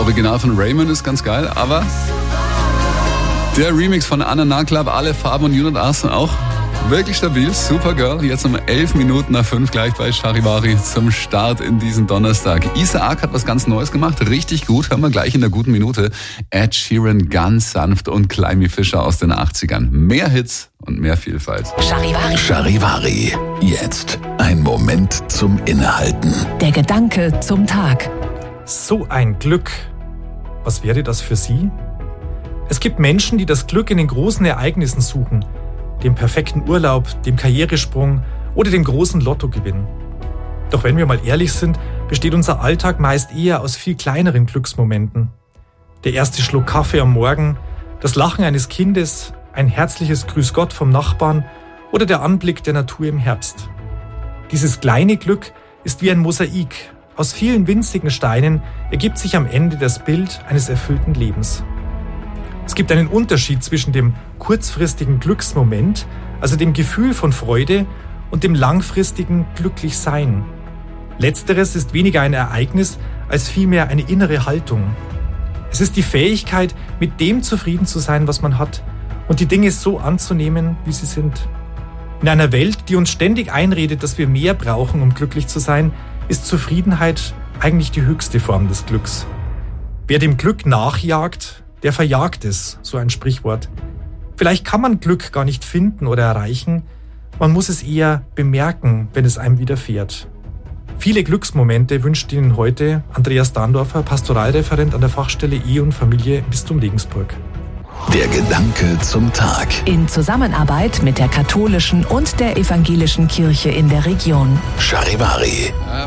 Original von Raymond ist ganz geil, aber der Remix von Anna Naklab, alle Farben und Unit Arson auch wirklich stabil. Supergirl, jetzt um 11 Minuten nach 5 gleich bei Charivari zum Start in diesen Donnerstag. Isaac hat was ganz Neues gemacht, richtig gut, hören wir gleich in der guten Minute. Ed Sheeran ganz sanft und Climby Fisher aus den 80ern. Mehr Hits und mehr Vielfalt. Charivari, jetzt ein Moment zum Innehalten. Der Gedanke zum Tag. So ein Glück. Was wäre das für Sie? Es gibt Menschen, die das Glück in den großen Ereignissen suchen. Dem perfekten Urlaub, dem Karrieresprung oder dem großen Lottogewinn. Doch wenn wir mal ehrlich sind, besteht unser Alltag meist eher aus viel kleineren Glücksmomenten. Der erste Schluck Kaffee am Morgen, das Lachen eines Kindes, ein herzliches Grüß Gott vom Nachbarn oder der Anblick der Natur im Herbst. Dieses kleine Glück ist wie ein Mosaik. Aus vielen winzigen Steinen ergibt sich am Ende das Bild eines erfüllten Lebens. Es gibt einen Unterschied zwischen dem kurzfristigen Glücksmoment, also dem Gefühl von Freude, und dem langfristigen Glücklichsein. Letzteres ist weniger ein Ereignis, als vielmehr eine innere Haltung. Es ist die Fähigkeit, mit dem zufrieden zu sein, was man hat, und die Dinge so anzunehmen, wie sie sind. In einer Welt, die uns ständig einredet, dass wir mehr brauchen, um glücklich zu sein, ist Zufriedenheit eigentlich die höchste Form des Glücks. Wer dem Glück nachjagt, der verjagt es, so ein Sprichwort. Vielleicht kann man Glück gar nicht finden oder erreichen, man muss es eher bemerken, wenn es einem widerfährt. Viele Glücksmomente wünscht Ihnen heute Andreas Dahndorfer, Pastoralreferent an der Fachstelle Ehe und Familie im Bistum Regensburg. Der Gedanke zum Tag. In Zusammenarbeit mit der katholischen und der evangelischen Kirche in der Region. Charivari.